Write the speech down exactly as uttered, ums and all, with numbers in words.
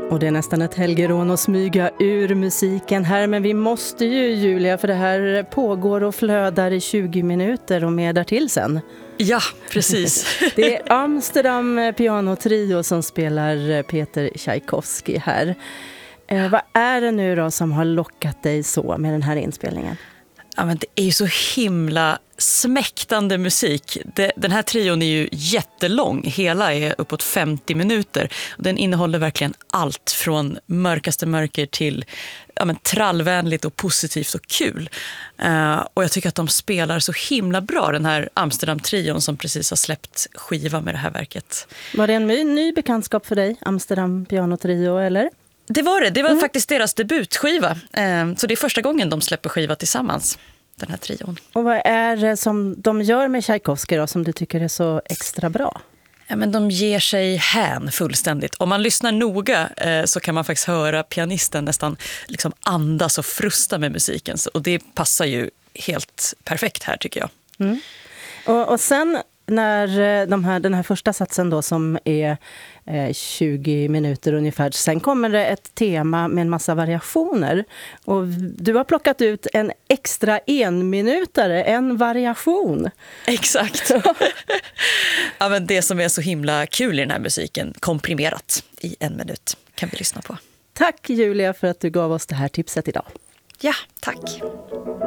Och det är nästan ett helgerån att smyga ur musiken här, men vi måste ju, Julia, för det här pågår och flödar i tjugo minuter och mer därtill sen. Ja, precis. Det är Amsterdam Pianotrio som spelar Peter Tchaikovsky här. Eh, vad är det nu då som har lockat dig så med den här inspelningen? Ja, men det är ju så himla smäktande musik. Det, den här trion är ju jättelång. Hela är uppåt femtio minuter. Den innehåller verkligen allt från mörkaste mörker till ja, men trallvänligt och positivt och kul. Uh, och jag tycker att de spelar så himla bra, den här Amsterdam-trion som precis har släppt skiva med det här verket. Var det en ny, ny bekantskap för dig, Amsterdam Pianotrio, eller? Det var det. Det var mm. faktiskt deras debutskiva. Uh, så det är första gången de släpper skiva tillsammans, den här trion. Och vad är det som de gör med Tchaikovsky då, som du tycker är så extra bra? Ja, men de ger sig hän fullständigt. Om man lyssnar noga eh, så kan man faktiskt höra pianisten nästan liksom andas och frusta med musiken. Och det passar ju helt perfekt här, tycker jag. Mm. Och, och sen när de här, den här första satsen då, som är eh, tjugo minuter ungefär, sen kommer det ett tema med en massa variationer. Och du har plockat ut en extra enminutare, en variation. Exakt. Ja, men det som är så himla kul i den här musiken, komprimerat i en minut, kan vi lyssna på. Tack Julia för att du gav oss det här tipset idag. Ja, tack.